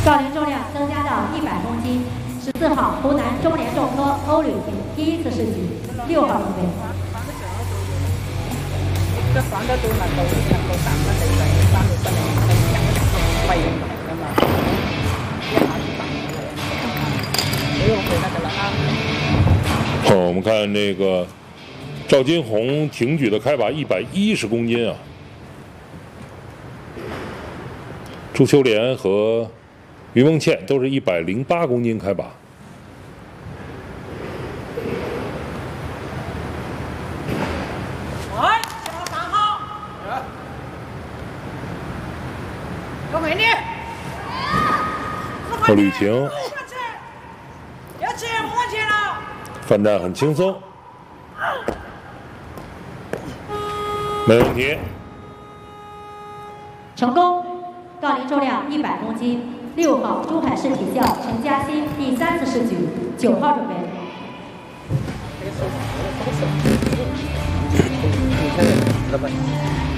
杠铃重量增加到100公斤。14号湖南中联重科欧吕婷第一次试举，6号准备。 一反得到能夠站喺地上3到7年，揮咁噶嘛，一下就站起來。我記得㗎啦。 我們看那個趙金紅挺舉的開把110公斤啊，朱秋蓮和於夢倩都是108公斤開把。和吕婷范战很轻松，没问题， 成功。杠铃重量100公斤，6号珠海市体校陈嘉欣第3次试举，9号准备。 这个手